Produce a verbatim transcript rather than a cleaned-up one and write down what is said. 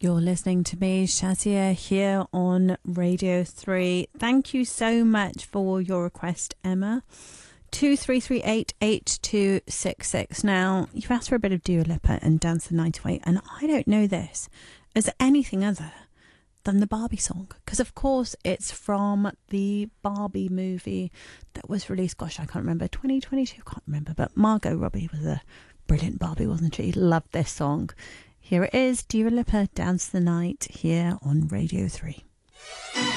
You're listening to me, Shazia, here on Radio three. Thank you so much for your request, Emma. two three three eight eight two six six. Now, you've asked for a bit of Dua Lipa and Dance the Night Away, and I don't know this as anything other than the Barbie song, because of course it's from the Barbie movie that was released, gosh, I can't remember, twenty twenty-two, I can't remember, but Margot Robbie was a brilliant Barbie, wasn't she? Loved this song. Here it is, Dua Lipa, Dance the Night, here on Radio three.